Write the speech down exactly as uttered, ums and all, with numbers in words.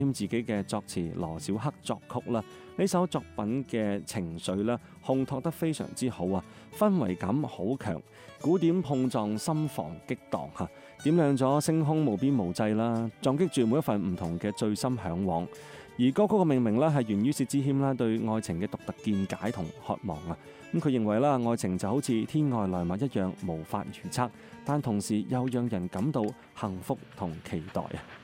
添自己嘅作詞，羅小黑作曲啦。呢首作品嘅情緒啦，烘托得非常之好啊，氛圍感好強，鼓點碰撞，心房激盪嚇，點亮咗星空無邊無際啦，撞擊住每一份唔同嘅最深向往。而歌曲嘅命名咧係源於薛之謙啦對愛情嘅獨特見解同渴望啊。咁佢認為啦，愛情就好似天外來物一樣無法預測，但同時又讓人感到幸福同期待啊。